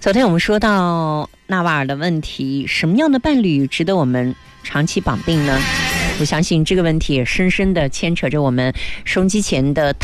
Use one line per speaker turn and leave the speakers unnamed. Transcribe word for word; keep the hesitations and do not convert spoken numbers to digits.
昨天我们说到纳瓦尔的问题，什么样的伴侣值得我们长期绑定呢？我相信这个问题也深深地牵扯着我们收音机前的